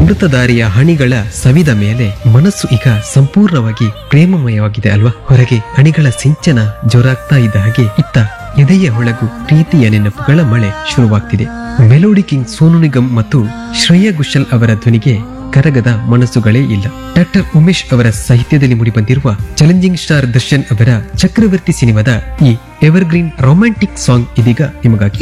ಅಮೃತಧಾರಿಯ ಹಣಿಗಳ ಸವಿದ ಮೇಲೆ ಮನಸ್ಸು ಈಗ ಸಂಪೂರ್ಣವಾಗಿ ಪ್ರೇಮಮಯವಾಗಿದೆ ಅಲ್ವಾ. ಹೊರಗೆ ಹಣಿಗಳ ಸಿಂಚನ ಜೋರಾಗ್ತಾ ಇದ್ದ ಹಾಗೆ ಇತ್ತ ಎದೆಯ ಒಳಗು ಪ್ರೀತಿಯ ನೆನಪುಗಳ ಮಳೆ ಶುರುವಾಗ್ತಿದೆ. ಮೆಲೋಡಿ ಕಿಂಗ್ ಸೋನು ನಿಗಮ್ ಮತ್ತು ಶ್ರೇಯಾ ಘೋಷಾಲ್ ಅವರ ಧ್ವನಿಗೆ ಕರಗದ ಮನಸ್ಸುಗಳೇ ಇಲ್ಲ. ಡಾಕ್ಟರ್ ಉಮೇಶ್ ಅವರ ಸಾಹಿತ್ಯದಲ್ಲಿ ಮೂಡಿಬಂದಿರುವ ಚಾಲೆಂಜಿಂಗ್ ಸ್ಟಾರ್ ದರ್ಶನ್ ಅವರ ಚಕ್ರವರ್ತಿ ಸಿನಿಮಾದ ಈ ಎವರ್ಗ್ರೀನ್ ರೊಮ್ಯಾಂಟಿಕ್ ಸಾಂಗ್ ಇದೀಗ ನಿಮಗಾಗಿ